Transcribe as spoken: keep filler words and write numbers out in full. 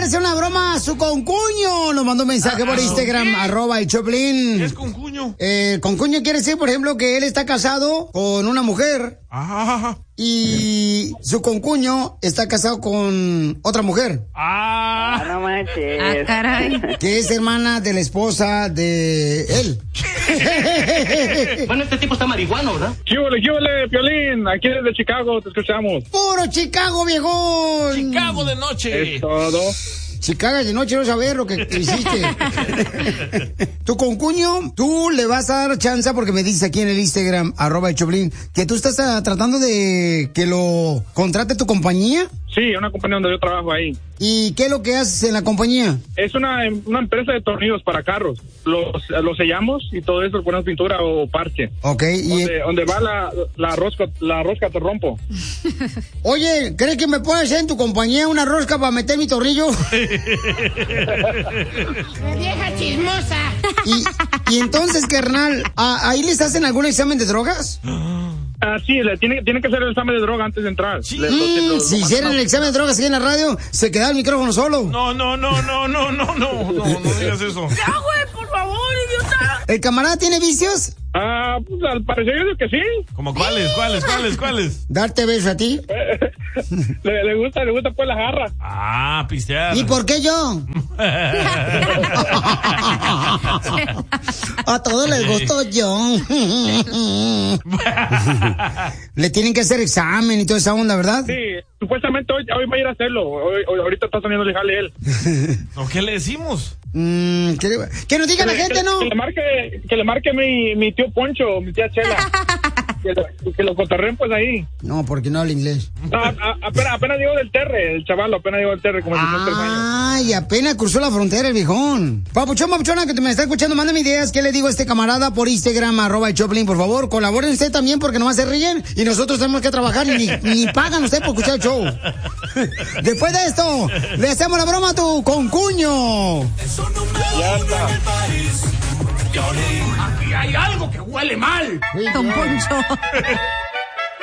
quiere hacer una broma a su concuño. Nos mandó un mensaje ah, por Instagram, ¿qué? arroba el Choplin. ¿Qué es concuño? Eh, el concuño quiere decir, por ejemplo, que él está casado con una mujer. Ajá. Y su concuño está casado con otra mujer. Ah, no manches. Ah, caray. Que es hermana de la esposa de él. Bueno, este tipo está marihuano, ¿verdad? ¿Qué huele, qué huele, Piolín? Aquí desde Chicago te escuchamos. ¡Puro Chicago, viejón! Chicago de noche. Es todo. Si cagas de noche, no saber lo que hiciste. Tu concuño, tú le vas a dar chance porque me dice aquí en el Instagram, arroba el Choplin, que tú estás uh, tratando de que lo contrate tu compañía. Sí, una compañía donde yo trabajo ahí. ¿Y qué es lo que haces en la compañía? Es una, una empresa de tornillos para carros. Los, los sellamos y todo eso, ponemos pintura o parche. Ok. Y donde, donde va la, la rosca, la rosca te rompo. Oye, ¿crees que me puedes hacer en tu compañía una rosca para meter mi tornillo? ¡Vieja chismosa! Y, y entonces, carnal, ¿ahí les hacen algún examen de drogas? Ah, sí, le tiene, tiene que hacer el examen de droga antes de entrar. Sí. Le, Mm, lo, lo, si lo hicieran el examen de drogas aquí en la radio, se quedaba el micrófono solo. No, no, no, no, no, no, no, no, no digas eso. ¡Ya, güey, por favor, idiota! ¿El camarada tiene vicios? Ah, pues al parecer yo digo que sí. ¿Cómo cuáles, cuáles, cuáles, cuáles? ¿Darte beso a ti? le, le gusta, le gusta pues la jarra. Ah, pistear. ¿Y por qué yo? A todos les gustó yo. Le tienen que hacer examen y toda esa onda, ¿verdad? Sí, supuestamente hoy, hoy va a ir a hacerlo. Hoy, hoy, ahorita está saliendo de jale él. ¿O qué le decimos? Mm, que, que nos diga que la gente, que, ¿no? Que le marque, que le marque mi, mi tío Poncho, mi tía Chela. que, lo, que lo cotorreen pues ahí. No, porque no habla inglés. No, a, a, apenas, apenas llegó del Terre, el chaval apenas llegó del Terre, como si fuera tres años. Ay, apenas cruzó la frontera el viejón. Papuchón, papuchona, que te me está escuchando, mándame ideas. ¿Qué le digo a este camarada por Instagram, arroba el Choplin, por favor? Colaboren usted también porque nomás se ríen y nosotros tenemos que trabajar y ni, ni pagan usted por escuchar el show. Después de esto, le hacemos la broma a tu concuño. Ya está. Aquí hay algo que huele mal. Don Poncho.